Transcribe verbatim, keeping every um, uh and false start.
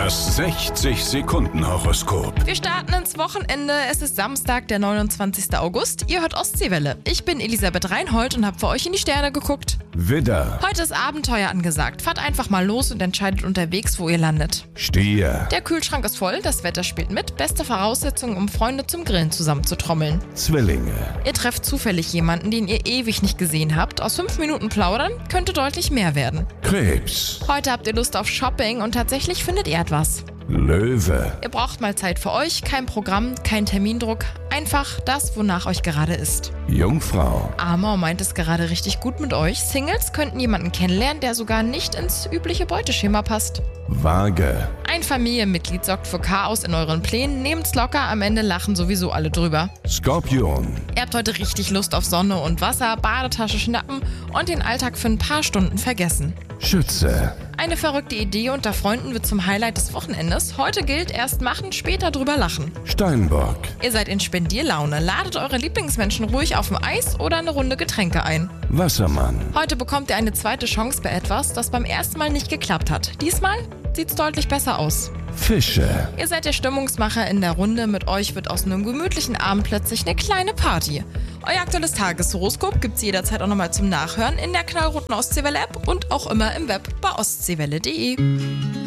Das sechzig-Sekunden-Horoskop. Wir starten ins Wochenende. Es ist Samstag, der neunundzwanzigster August. Ihr hört Ostseewelle. Ich bin Elisabeth Reinhold und habe für euch in die Sterne geguckt. Widder, Heute ist Abenteuer angesagt. Fahrt einfach mal los und entscheidet unterwegs, wo ihr landet. Stier, Der Kühlschrank ist voll, das Wetter spielt mit. Beste Voraussetzungen, um Freunde zum Grillen zusammenzutrommeln. Zwillinge, Ihr trefft zufällig jemanden, den ihr ewig nicht gesehen habt. Aus fünf Minuten plaudern könnte deutlich mehr werden. Krebs, Heute habt ihr Lust auf Shopping und tatsächlich findet ihr etwas. Löwe, Ihr braucht mal Zeit für euch, kein Programm, kein Termindruck. Einfach das, wonach euch gerade ist. Jungfrau, Amor meint es gerade richtig gut mit euch. Singles könnten jemanden kennenlernen, der sogar nicht ins übliche Beuteschema passt. Waage, Ein Familienmitglied sorgt für Chaos in euren Plänen. Nehmt's locker, am Ende lachen sowieso alle drüber. Skorpion, Ihr habt heute richtig Lust auf Sonne und Wasser, Badetasche schnappen und den Alltag für ein paar Stunden vergessen. Schütze, Eine verrückte Idee unter Freunden wird zum Highlight des Wochenendes. Heute gilt erst machen, später drüber lachen. Steinbock, Ihr seid in Spendierlaune. Ladet eure Lieblingsmenschen ruhig auf dem Eis oder eine Runde Getränke ein. Wassermann, Heute bekommt ihr eine zweite Chance bei etwas, das beim ersten Mal nicht geklappt hat. Diesmal sieht's deutlich besser aus. Fische, Ihr seid der Stimmungsmacher in der Runde. Mit euch wird aus einem gemütlichen Abend plötzlich eine kleine Party. Euer aktuelles Tageshoroskop gibt's jederzeit auch nochmal zum Nachhören in der knallroten Ostseewelle-App und auch immer im Web bei ostseewelle punkt de.